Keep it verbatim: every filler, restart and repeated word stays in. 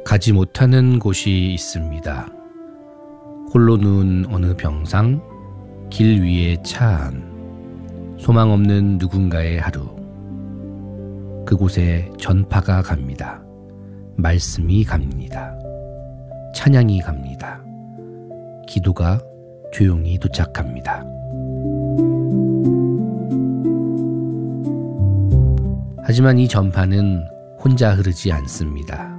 가지 못하는 곳이 있습니다. 홀로 누운 어느 병상, 길 위의 차 안, 소망 없는 누군가의 하루. 그곳에 전파가 갑니다. 말씀이 갑니다. 찬양이 갑니다. 기도가 조용히 도착합니다. 하지만 이 전파는 혼자 흐르지 않습니다.